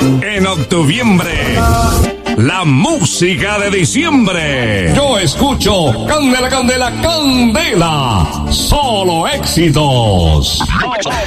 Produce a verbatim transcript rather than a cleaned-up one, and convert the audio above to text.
En octuviembre, la música de diciembre. Yo escucho Candela, Candela, Candela. Solo éxitos.